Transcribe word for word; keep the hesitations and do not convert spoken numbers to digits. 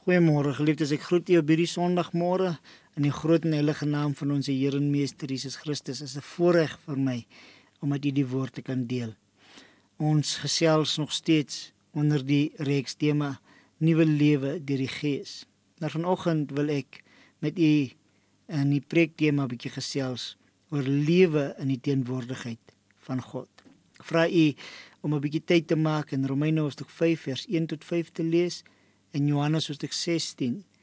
Goeiemôre geliefdes, ek groet u op hierdie Sondagmôre in die groot en heilige naam van ons Here en Meester Jesus Christus. Dit is 'n voorreg vir my om met u die woord te kan deel. Ons gesels nog steeds onder die reeks tema Nuwe Lewe deur die Gees. Maar vanoggend wil ek met u in die preektema 'n bietjie gesels oor lewe in die teenwoordigheid van God. Ek vra u om 'n bietjie tyd te maak en Romeine hoofstuk vyf vers een tot vyf te lees en Johannes hoofstuk sestien